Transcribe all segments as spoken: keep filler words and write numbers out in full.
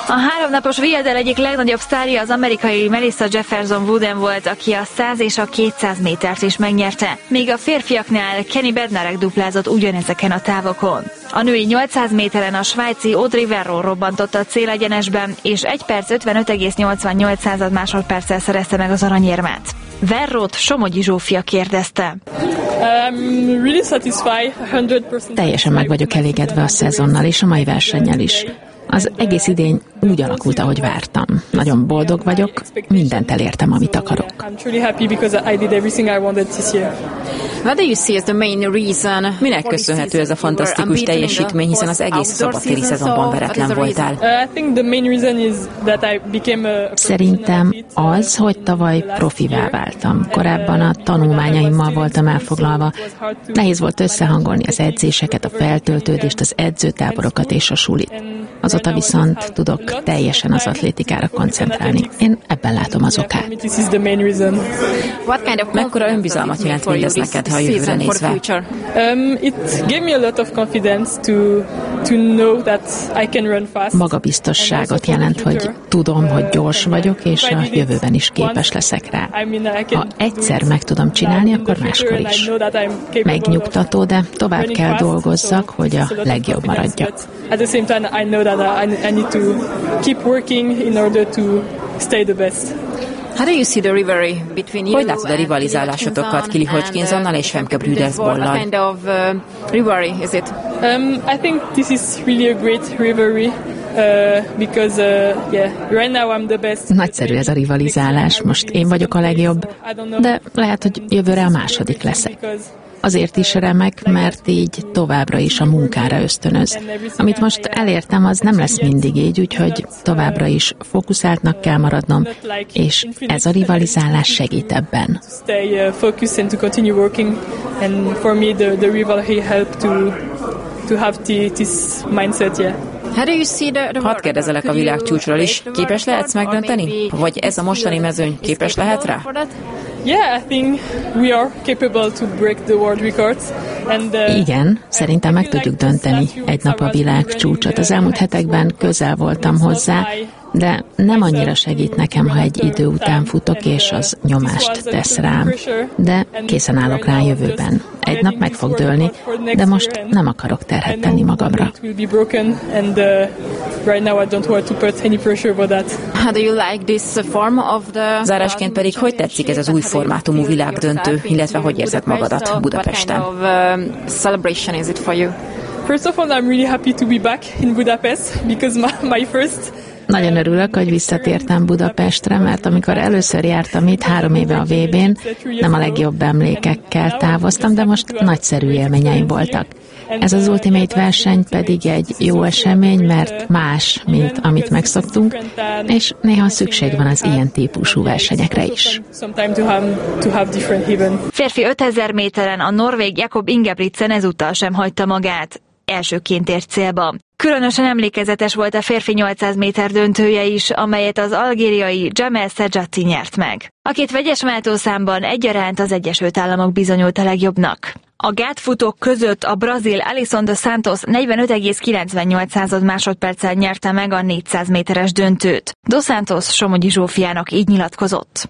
A háromnapos viadal egyik legnagyobb sztárja az amerikai Melissa Jefferson Wooden volt, aki a száz és a kétszáz métert is megnyerte, míg a férfiaknál Kenny Bednarek duplázott ugyanezeken a távokon. A női nyolcszáz méteren a svájci Audrey Verreau robbantott a célegyenesben, és egy perc ötvenöt egész nyolcvannyolc másodperccel szerezte meg az aranyérmet. Verreaut Somogyi Zsófia kérdezte. Teljesen meg vagyok elégedve a szezonnal és a mai versennyel is. Az egész idény úgy alakult, ahogy vártam. Nagyon boldog vagyok, mindent elértem, amit akarok. Minek köszönhető ez a fantasztikus teljesítmény, hiszen az egész szabadtéri szezonban veretlen voltál? Szerintem az, hogy tavaly profivá váltam. Korábban a tanulmányaimmal voltam elfoglalva. Nehéz volt összehangolni az edzéseket, a feltöltődést, az edzőtáborokat és a sulit. Azóta viszont tudok teljesen az atlétikára koncentrálni. Én ebben látom az okát. Mekkora önbizalmat jelent mindez neked, ha a jövőre nézve? Magabiztosságot jelent, hogy tudom, hogy gyors vagyok, és a jövőben is képes leszek rá. Ha egyszer meg tudom csinálni, akkor máskor is. Megnyugtató, de tovább kell dolgozzak, hogy a legjobb maradjak. At the same time, I know that I, I need to keep working in order to stay the best. Hogy látod a rivalizálásotokat Kili Hodgkinsonnal és Femke Brüdersbollal? Um, I think this is really a great rivalry. Uh, because, uh, yeah, right now I'm the best. Nagyszerű ez a rivalizálás. Most én vagyok a legjobb, de lehet, hogy jövőre a második leszek. Azért is remek, mert így továbbra is a munkára ösztönöz. Amit most elértem, az nem lesz mindig így, úgyhogy továbbra is fókuszáltnak kell maradnom, és ez a rivalizálás segít ebben. Hadd kérdezelek a világcsúcsról is. Képes lehetsz megdönteni? Vagy ez a mostani mezőny képes lehet rá? Igen, szerintem meg tudjuk dönteni egy nap a világcsúcsot. Az elmúlt hetekben közel voltam hozzá, de nem annyira segít nekem, ha egy idő után futok, és az nyomást tesz rám. De készen állok rá a jövőben. Egy nap meg fog dőlni, de most nem akarok terhet tenni magamra. Zárásként pedig hogy tetszik ez az új formátumú világdöntő, illetve hogy érzed magadat Budapesten? First of all, I'm really happy to be back in Budapest because my, my first Nagyon örülök, hogy visszatértem Budapestre, mert amikor először jártam itt három éve a vé bén, nem a legjobb emlékekkel távoztam, de most nagyszerű élményeim voltak. Ez az Ultimate verseny pedig egy jó esemény, mert más, mint amit megszoktunk, és néha szükség van az ilyen típusú versenyekre is. Férfi ötezer méteren a norvég Jakob Ingebrigtsen ezúttal sem hagyta magát. Elsőként ért célba. Különösen emlékezetes volt a férfi nyolcszáz méter döntője is, amelyet az algériai Jamel Sejati nyert meg. A két vegyes váltószámban egyaránt az Egyesült Államok bizonyult a legjobbnak. A gátfutók között a brazil Alisson dos Santos negyvenöt egész kilencvennyolc másodperccel nyerte meg a négyszáz méteres döntőt. Dos Santos Somogyi Zsófiának így nyilatkozott.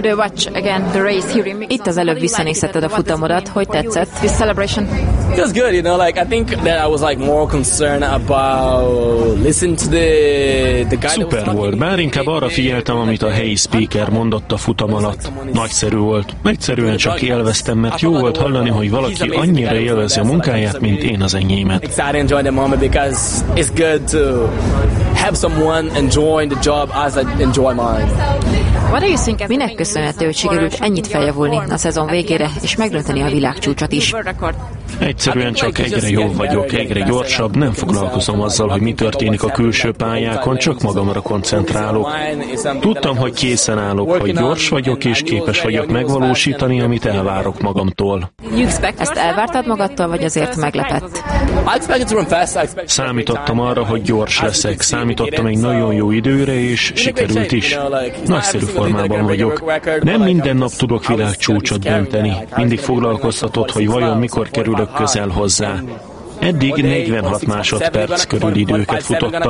Itt az előbb visszanézheted a futamodat, hogy tetszett? This celebration? It was good, you know, like I think that I was like more concerned about listening to the the guy. Szuper volt, bár inkább arra figyeltem, amit a helyi speaker mondott a futam alatt. Nagyszerű volt, egyszerűen csak élveztem, mert jó volt hallani, hogy valaki annyira élvezi a munkáját, mint én az enyémet. Excited enjoying the moment because it's good to have someone enjoying the job as I enjoy mine. Minek köszönhető, hogy sikerült ennyit feljavulni a szezon végére, és megdönteni a világcsúcsot is? Egyszerűen csak egyre jobb vagyok, egyre gyorsabb, nem foglalkozom azzal, hogy mi történik a külső pályákon, csak magamra koncentrálok. Tudtam, hogy készen állok, hogy gyors vagyok, és képes vagyok megvalósítani, amit elvárok magamtól. Ezt elvártad magadtól, vagy azért meglepett? Számítottam arra, hogy gyors leszek, számítottam egy nagyon jó időre, és sikerült is. Nagyszerű formában vagyok. Nem minden nap tudok világcsúcsot dönteni. Mindig foglalkoztatott, hogy vajon mikor kerülök közel hozzá. Eddig negyvenhat másodperc körül időket futottam.